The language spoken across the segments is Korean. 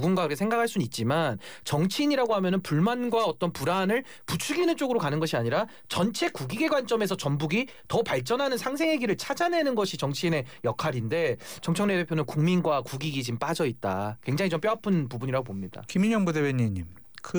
누군가 그렇게 생각할 수는 있지만 정치인이라고 하면은 불만과 어떤 불안을 부추기는 쪽으로 가는 것이 아니라 전체 국익의 관점에서 전북이 더 발전하는 상생의 길을 찾아내는 것이 정치인의 역할인데 정청래 대표는 국민과 국익이 지금 빠져 있다. 굉장히 좀 뼈아픈 부분이라고 봅니다. 김인영 부대변인님,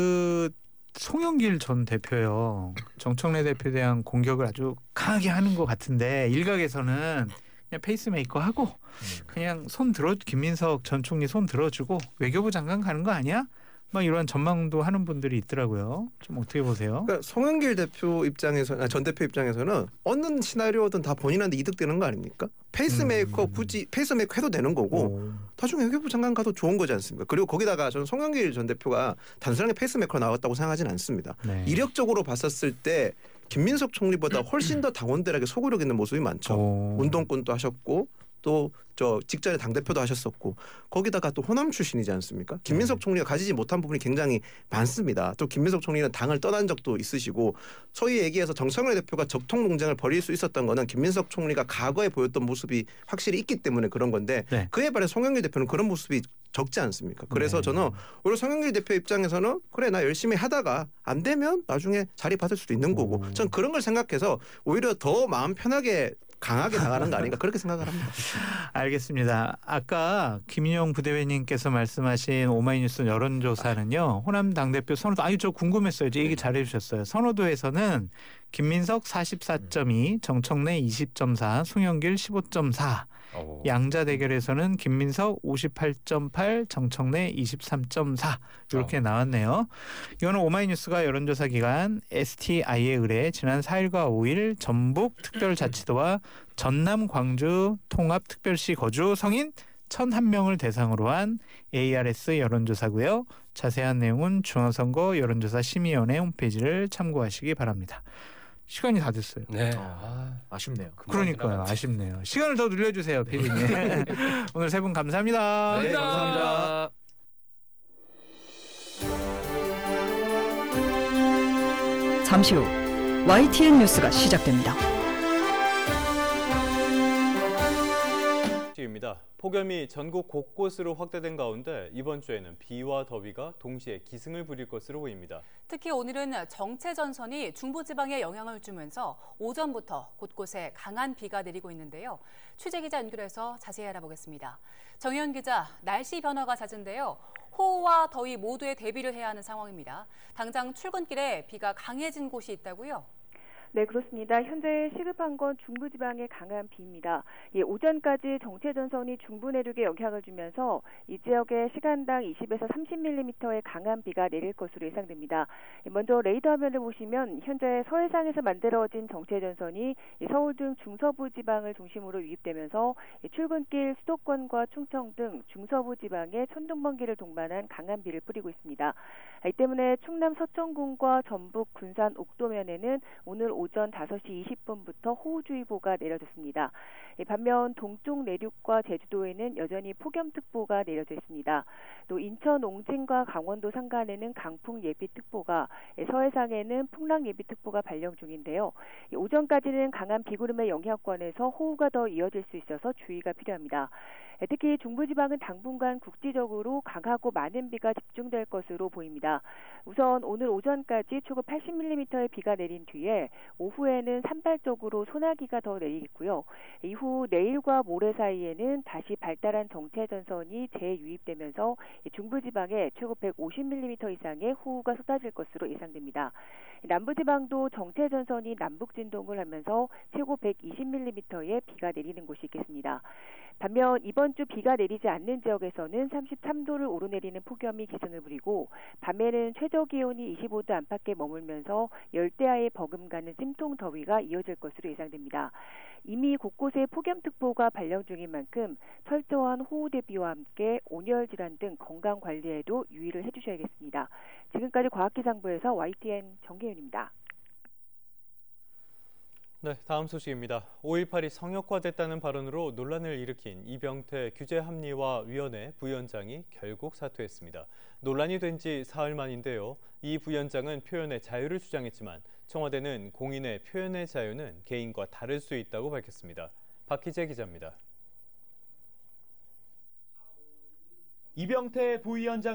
송영길 전 대표요. 정청래 대표에 대한 공격을 아주 강하게 하는 것 같은데 일각에서는 그냥 페이스메이커 하고 그냥 김민석 전 총리 손 들어주고 외교부 장관 가는 거 아니야? 막 이런 전망도 하는 분들이 있더라고요. 좀 어떻게 보세요? 그러니까 송영길 대표 전 대표 입장에서는 어느 시나리오든 다 본인한테 이득되는 거 아닙니까? 페이스메이커 굳이 페이스메이커 해도 되는 거고 나중에 외교부 장관 가도 좋은 거지 않습니까? 그리고 거기다가 저는 송영길 전 대표가 단순하게 페이스메이커로 나왔다고 생각하지는 않습니다. 네. 이력적으로 봤었을 때 김민석 총리보다 훨씬 더 당원들에게 소구력 있는 모습이 많죠. 운동권도 하셨고 또 직전에 당대표도 하셨었고 거기다가 또 호남 출신이지 않습니까? 김민석 총리가 가지지 못한 부분이 굉장히 많습니다. 또 김민석 총리는 당을 떠난 적도 있으시고 소위 얘기해서 정청래 대표가 적통 논쟁을 벌일 수 있었던 거는 김민석 총리가 과거에 보였던 모습이 확실히 있기 때문에 그런 건데 네. 그에 반해 송영길 대표는 그런 모습이 적지 않습니까? 그래서 저는 오히려 송영길 대표 입장에서는 그래 나 열심히 하다가 안 되면 나중에 자리 받을 수도 있는 거고 전 그런 걸 생각해서 오히려 더 마음 편하게 강하게 나가는 거 아닌가 그렇게 생각을 합니다. 알겠습니다. 아까 김인영 부대변인께서 말씀하신 오마이뉴스 여론조사는요. 호남 당대표 선호도 저 궁금했어요. 얘기 잘해 주셨어요. 선호도에서는 김민석 44.2, 정청래 20.4, 송영길 15.4. 양자 대결에서는 김민석 58.8, 정청래 23.4 이렇게 나왔네요. 이거는 오마이뉴스가 여론조사 기관 STI에 의뢰 지난 4일과 5일 전북 특별자치도와 전남 광주 통합특별시 거주 성인 1,001명을 대상으로 한 ARS 여론조사고요. 자세한 내용은 중앙선거 여론조사 심의위원회 홈페이지를 참고하시기 바랍니다. 시간이 다 됐어요. 네. 아쉽네요. 그러니까요. 아쉽네요. 시간을 더 늘려주세요, PD님. 오늘 세 분 감사합니다. 네, 감사합니다. 잠시 후 YTN 뉴스가 시작됩니다. 입니다. 폭염이 전국 곳곳으로 확대된 가운데 이번 주에는 비와 더위가 동시에 기승을 부릴 것으로 보입니다. 특히 오늘은 정체전선이 중부지방에 영향을 주면서 오전부터 곳곳에 강한 비가 내리고 있는데요. 취재기자 연결해서 자세히 알아보겠습니다. 정혜연 기자, 날씨 변화가 잦은데요. 호우와 더위 모두에 대비를 해야 하는 상황입니다. 당장 출근길에 비가 강해진 곳이 있다고요? 네, 그렇습니다. 현재 시급한 건 중부지방의 강한 비입니다. 오전까지 정체전선이 중부 내륙에 영향을 주면서 이 지역에 시간당 20에서 30mm의 강한 비가 내릴 것으로 예상됩니다. 먼저 레이더 화면을 보시면 현재 서해상에서 만들어진 정체전선이 서울 등 중서부 지방을 중심으로 유입되면서 출근길 수도권과 충청 등 중서부 지방에 천둥번개를 동반한 강한 비를 뿌리고 있습니다. 이 때문에 충남 서천군과 전북, 군산, 옥도면에는 오늘 오전 5시 20분부터 호우주의보가 내려졌습니다. 반면 동쪽 내륙과 제주도에는 여전히 폭염특보가 내려져 있습니다. 또 인천, 옹진과 강원도 산간에는 강풍 예비특보가, 서해상에는 풍랑 예비특보가 발령 중인데요. 오전까지는 강한 비구름의 영향권에서 호우가 더 이어질 수 있어서 주의가 필요합니다. 특히 중부지방은 당분간 국지적으로 강하고 많은 비가 집중될 것으로 보입니다. 우선 오늘 오전까지 초급 80mm의 비가 내린 뒤에 오후에는 산발적으로 소나기가 더 내리겠고요. 이후 내일과 모레 사이에는 다시 발달한 정체전선이 재유입되면서 중부지방에 초급 150mm 이상의 호우가 쏟아질 것으로 예상됩니다. 남부지방도 정체전선이 남북진동을 하면서 최고 120mm의 비가 내리는 곳이 있겠습니다. 반면 이번 주 비가 내리지 않는 지역에서는 33도를 오르내리는 폭염이 기승을 부리고 밤에는 최저기온이 25도 안팎에 머물면서 열대야에 버금가는 찜통 더위가 이어질 것으로 예상됩니다. 이미 곳곳에 폭염특보가 발령 중인 만큼 철저한 호우 대비와 함께 온열 질환 등 건강 관리에도 유의를 해주셔야겠습니다. 지금까지 과학기상부에서 YTN 정계윤입니다. 네, 다음 소식입니다. 5.18이 성역화됐다는 발언으로 논란을 일으킨 이병태 규제합리화위원회 부위원장이 결국 사퇴했습니다. 논란이 된 지 사흘 만인데요. 이 부위원장은 표현의 자유를 주장했지만 청와대는 공인의 표현의 자유는 개인과 다를 수 있다고 밝혔습니다. 박희재 기자입니다. 이병태 부위원장